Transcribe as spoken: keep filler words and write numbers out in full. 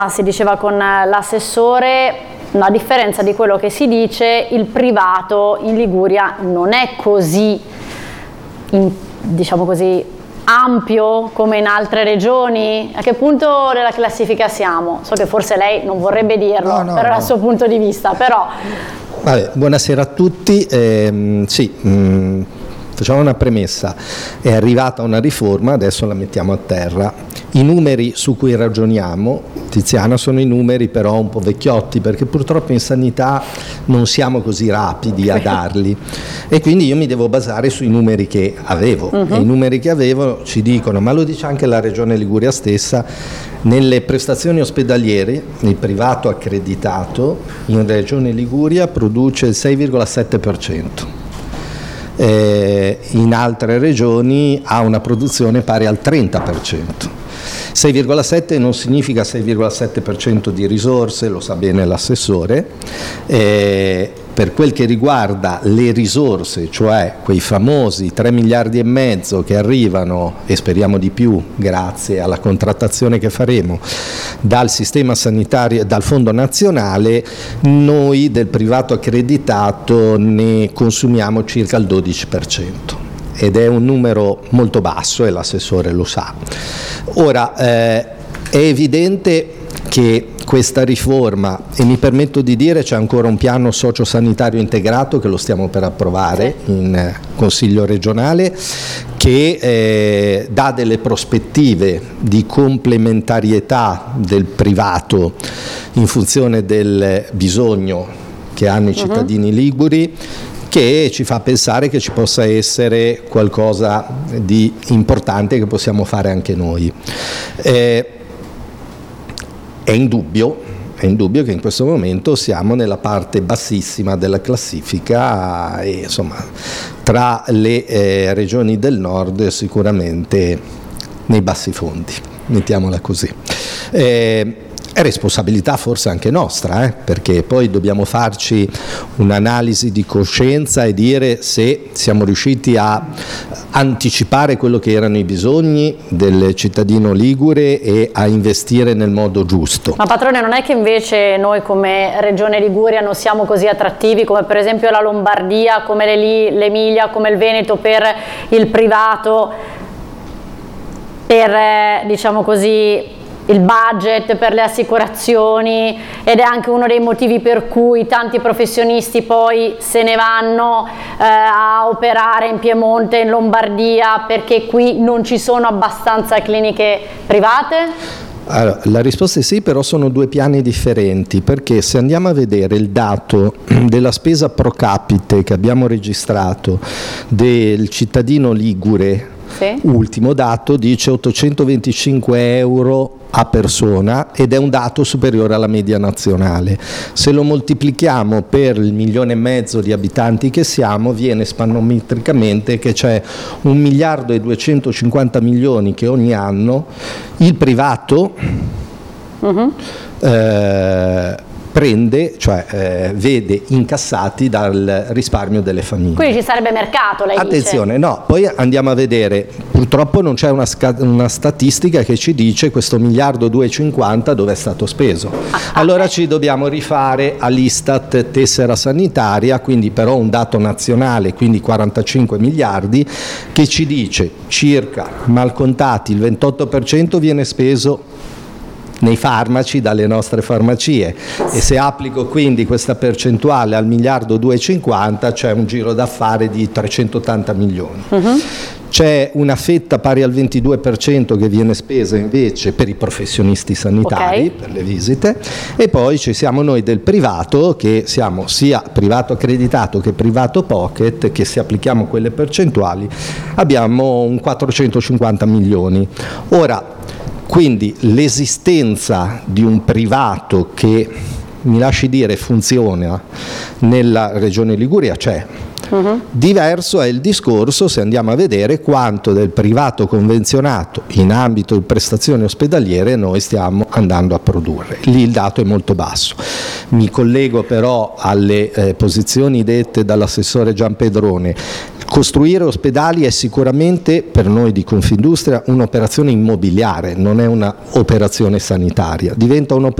Si diceva con l'assessore, a differenza di quello che si dice, il privato in Liguria non è così, in, diciamo così, ampio come in altre regioni. A che punto della classifica siamo? So che forse lei non vorrebbe dirlo, no, no, per no. il suo punto di vista, però... Vabbè, buonasera a tutti. Eh, sì, mh, facciamo una premessa. È arrivata una riforma, adesso la mettiamo a terra. I numeri su cui ragioniamo, Tiziana, sono i numeri però un po' vecchiotti, perché purtroppo in sanità non siamo così rapidi a darli e quindi io mi devo basare sui numeri che avevo. Uh-huh. E i numeri che avevo ci dicono, ma lo dice anche la Regione Liguria stessa, nelle prestazioni ospedaliere il privato accreditato in Regione Liguria produce il sei virgola sette per cento. Eh, in altre regioni ha una produzione pari al trenta per cento. sei virgola sette non significa sei virgola sette per cento di risorse, lo sa bene l'assessore. Eh, per quel che riguarda le risorse, cioè quei famosi tre miliardi e mezzo che arrivano, e speriamo di più grazie alla contrattazione che faremo, dal sistema sanitario, dal fondo nazionale, noi del privato accreditato ne consumiamo circa il dodici per cento. Ed è un numero molto basso e l'assessore lo sa. Ora, eh, è evidente che questa riforma, e mi permetto di dire c'è ancora un piano sociosanitario integrato che lo stiamo per approvare in eh, Consiglio regionale, che eh, dà delle prospettive di complementarietà del privato in funzione del bisogno che hanno i cittadini uh-huh. liguri, che ci fa pensare che ci possa essere qualcosa di importante che possiamo fare anche noi. Eh, è indubbio, è indubbio che in questo momento siamo nella parte bassissima della classifica e insomma tra le eh, regioni del nord sicuramente nei bassi fondi, mettiamola così. Eh, È responsabilità forse anche nostra, eh? Perché poi dobbiamo farci un'analisi di coscienza e dire se siamo riusciti a anticipare quello che erano i bisogni del cittadino ligure e a investire nel modo giusto. Ma padrone, non è che invece noi come Regione Liguria non siamo così attrattivi come per esempio la Lombardia, come l'Emilia, come il Veneto per il privato, per diciamo così il budget per le assicurazioni, ed è anche uno dei motivi per cui tanti professionisti poi se ne vanno eh, a operare in Piemonte, in Lombardia, perché qui non ci sono abbastanza cliniche private? Allora, la risposta è sì, però sono due piani differenti, perché se andiamo a vedere il dato della spesa pro capite che abbiamo registrato del cittadino ligure, sì. Ultimo dato dice ottocentoventicinque euro a persona ed è un dato superiore alla media nazionale. Se lo moltiplichiamo per il milione e mezzo di abitanti che siamo, viene spannometricamente che c'è un miliardo e duecentocinquanta milioni che ogni anno il privato uh-huh. eh, prende, cioè eh, vede incassati dal risparmio delle famiglie. Quindi ci sarebbe mercato, lei Attenzione, dice? no, poi andiamo a vedere, purtroppo non c'è una, sca- una statistica che ci dice questo miliardo duecentocinquanta dove è stato speso. Ah, allora ah, ci dobbiamo rifare all'Istat tessera sanitaria, quindi però un dato nazionale, quindi quarantacinque miliardi, che ci dice circa, mal contati, il ventotto per cento viene speso nei farmaci dalle nostre farmacie, e se applico quindi questa percentuale al miliardo duecentocinquanta c'è un giro d'affari di trecentottanta milioni. Uh-huh. C'è una fetta pari al ventidue per cento che viene spesa invece per i professionisti sanitari, okay. per le visite, e poi ci siamo noi del privato, che siamo sia privato accreditato che privato pocket, che se applichiamo quelle percentuali abbiamo un quattrocentocinquanta milioni. Ora, quindi l'esistenza di un privato che, mi lasci dire, funziona nella Regione Liguria c'è. Uh-huh. Diverso è il discorso se andiamo a vedere quanto del privato convenzionato in ambito di prestazioni ospedaliere noi stiamo andando a produrre. Lì il dato è molto basso. Mi collego però alle eh, posizioni dette dall'assessore Gianpedrone. costruire ospedali è sicuramente per noi di Confindustria un'operazione immobiliare, non è un'operazione sanitaria, diventa un'operazione